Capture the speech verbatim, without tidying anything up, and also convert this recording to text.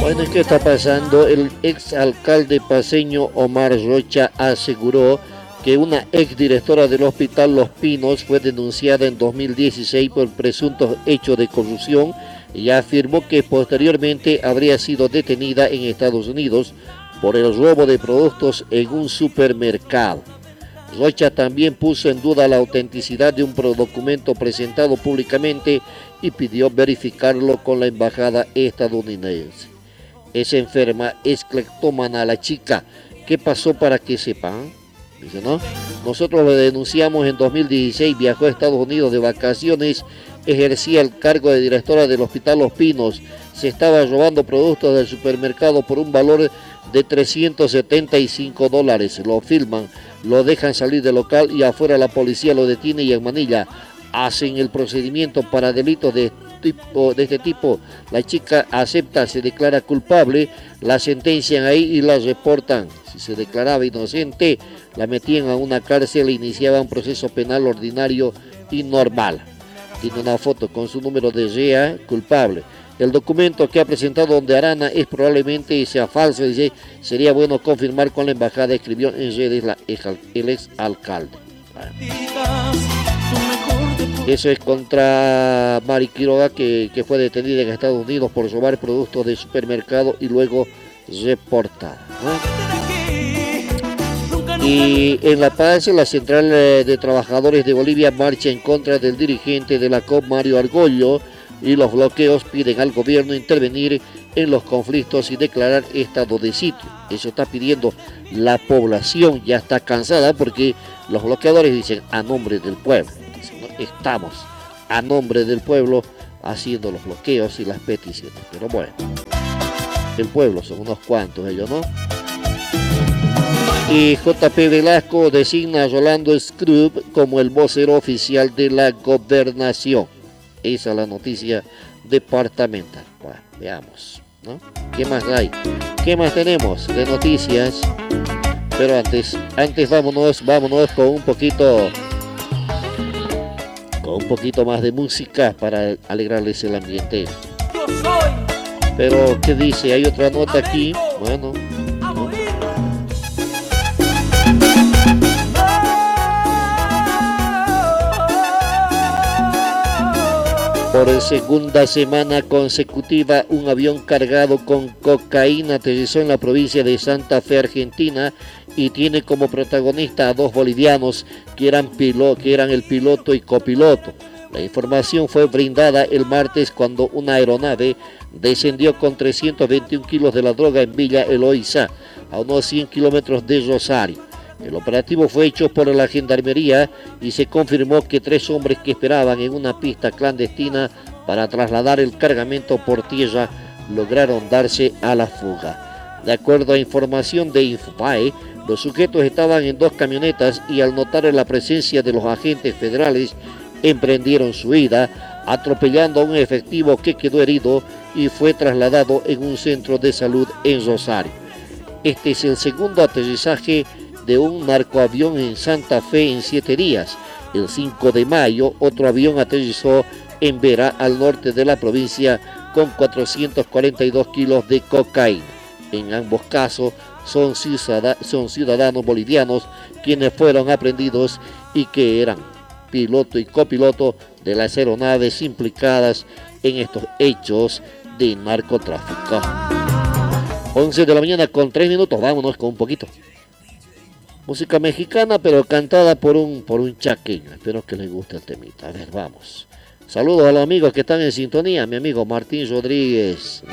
Bueno, ¿qué está pasando? El exalcalde paceño Omar Rocha aseguró que una exdirectora del Hospital Los Pinos fue denunciada en dos mil dieciséis por presuntos hechos de corrupción y afirmó que posteriormente habría sido detenida en Estados Unidos por el robo de productos en un supermercado. Rocha también puso en duda la autenticidad de un documento presentado públicamente y pidió verificarlo con la embajada estadounidense. Es enferma, es cleptómana la chica. ¿Qué pasó para que sepan? Dice, ¿no? Nosotros lo denunciamos en dos mil dieciséis, viajó a Estados Unidos de vacaciones, ejercía el cargo de directora del Hospital Los Pinos, se estaba robando productos del supermercado por un valor de trescientos setenta y cinco dólares. Lo filman, lo dejan salir del local y afuera la policía lo detiene y en Manilla hacen el procedimiento para delitos de, tipo, de este tipo. La chica acepta, se declara culpable, la sentencian ahí y la reportan. Si se declaraba inocente, la metían a una cárcel e iniciaban un proceso penal ordinario y normal. Tiene una foto con su número de R E A, culpable. El documento que ha presentado donde Arana es probablemente sea falso, dice, sería bueno confirmar con la embajada, escribió en redes la, el ex alcalde. Eso es contra Mari Quiroga, que, que fue detenida en Estados Unidos por robar productos de supermercado y luego reportada, ¿no? Y en La Paz, la Central de Trabajadores de Bolivia marcha en contra del dirigente de la C O P, Mario Argollo, y los bloqueos piden al gobierno intervenir en los conflictos y declarar estado de sitio. Eso está pidiendo la población, ya está cansada porque los bloqueadores dicen a nombre del pueblo. Entonces, ¿no? Estamos a nombre del pueblo haciendo los bloqueos y las peticiones. Pero bueno, el pueblo son unos cuantos ellos, ¿no? Y J P Velasco designa a Rolando Scrub como el vocero oficial de la gobernación. Esa es la noticia departamental. Bueno, veamos, ¿no? ¿Qué más hay? ¿Qué más tenemos de noticias? Pero antes, antes vámonos, vámonos con un poquito, con un poquito más de música para alegrarles el ambiente. Pero, ¿qué dice? Hay otra nota aquí. Bueno, ¿no? Por segunda semana consecutiva, un avión cargado con cocaína aterrizó en la provincia de Santa Fe, Argentina, y tiene como protagonista a dos bolivianos que eran, pilo, que eran el piloto y copiloto. La información fue brindada el martes cuando una aeronave descendió con trescientos veintiún kilos de la droga en Villa Eloísa, a unos cien kilómetros de Rosario. El operativo fue hecho por la Gendarmería y se confirmó que tres hombres que esperaban en una pista clandestina para trasladar el cargamento por tierra lograron darse a la fuga. De acuerdo a información de Infobae, los sujetos estaban en dos camionetas y al notar la presencia de los agentes federales emprendieron su huida, atropellando a un efectivo que quedó herido y fue trasladado en un centro de salud en Rosario. Este es el segundo aterrizaje de un narcoavión en Santa Fe en siete días. El cinco de mayo, otro avión aterrizó en Vera, al norte de la provincia, con cuatrocientos cuarenta y dos kilos de cocaína. En ambos casos son, ciudad son ciudadanos bolivianos quienes fueron aprehendidos y que eran piloto y copiloto de las aeronaves implicadas en estos hechos de narcotráfico. once de la mañana con tres minutos, vámonos con un poquito. Música mexicana, pero cantada por un, por un chaqueño. Espero que les guste el temita. A ver, vamos. Saludos a los amigos que están en sintonía. Mi amigo Martín Rodríguez.